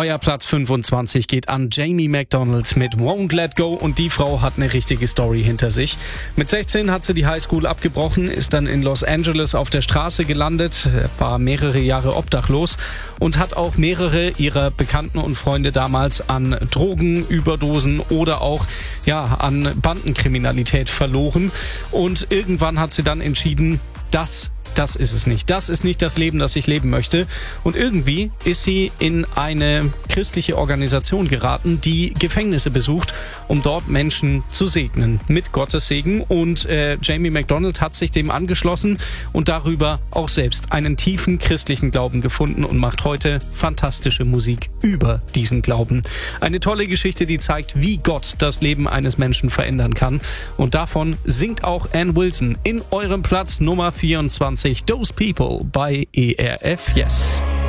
Euer Platz 25 geht an Jamie McDonald mit Won't Let Go und die Frau hat eine richtige Story hinter sich. Mit 16 hat sie die Highschool abgebrochen, ist dann in Los Angeles auf der Straße gelandet, war mehrere Jahre obdachlos und hat auch mehrere ihrer Bekannten und Freunde damals an Drogen, Überdosen oder auch an Bandenkriminalität verloren. Und irgendwann hat sie dann entschieden, das ist es nicht. Das ist nicht das Leben, das ich leben möchte. Und irgendwie ist sie in eine christliche Organisation geraten, die Gefängnisse besucht, um dort Menschen zu segnen. Mit Gottes Segen. Und Jamie McDonald hat sich dem angeschlossen und darüber auch selbst einen tiefen christlichen Glauben gefunden und macht heute fantastische Musik über diesen Glauben. Eine tolle Geschichte, die zeigt, wie Gott das Leben eines Menschen verändern kann. Und davon singt auch Ann Wilson in eurem Platz Nummer 24. Those People bei ERF Yes.